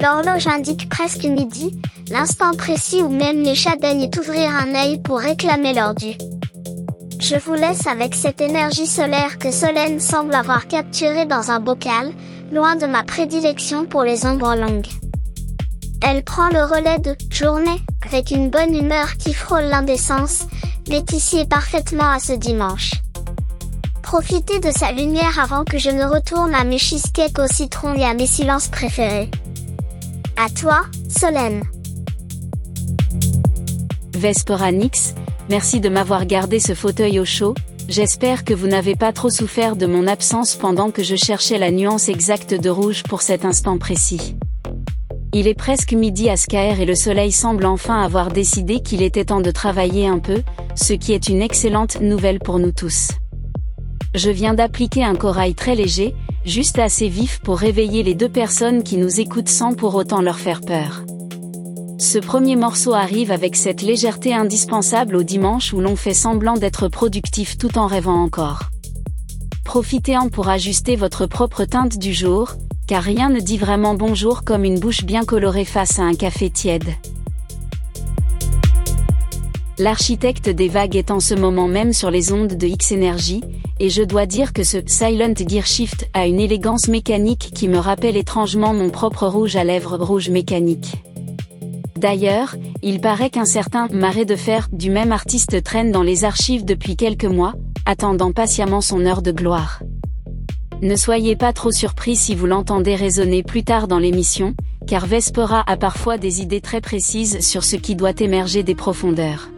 L'horloge indique presque midi, l'instant précis où même les chats daignent ouvrir un œil pour réclamer leur dû. Je vous laisse avec cette énergie solaire que Solène semble avoir capturée dans un bocal, loin de ma prédilection pour les ombres longues. Elle prend le relais de « journée » avec une bonne humeur qui frôle l'indécence, Laetitia parfaitement à ce dimanche. Profitez de sa lumière avant que je ne retourne à mes cheesecakes au citron et à mes silences préférés. À toi, Solène. Vesperanix, merci de m'avoir gardé ce fauteuil au chaud, j'espère que vous n'avez pas trop souffert de mon absence pendant que je cherchais la nuance exacte de rouge pour cet instant précis. Il est presque midi à Skaer et le soleil semble enfin avoir décidé qu'il était temps de travailler un peu, ce qui est une excellente nouvelle pour nous tous. Je viens d'appliquer un corail très léger, juste assez vif pour réveiller les deux personnes qui nous écoutent sans pour autant leur faire peur. Ce premier morceau arrive avec cette légèreté indispensable au dimanche où l'on fait semblant d'être productif tout en rêvant encore. Profitez-en pour ajuster votre propre teinte du jour, car rien ne dit vraiment bonjour comme une bouche bien colorée face à un café tiède. L'architecte des vagues est en ce moment même sur les ondes de X-Energy, et je dois dire que ce Silent Gear Shift a une élégance mécanique qui me rappelle étrangement mon propre rouge à lèvres rouge mécanique. D'ailleurs, il paraît qu'un certain Marais de fer du même artiste traîne dans les archives depuis quelques mois, attendant patiemment son heure de gloire. Ne soyez pas trop surpris si vous l'entendez résonner plus tard dans l'émission, car Vespera a parfois des idées très précises sur ce qui doit émerger des profondeurs.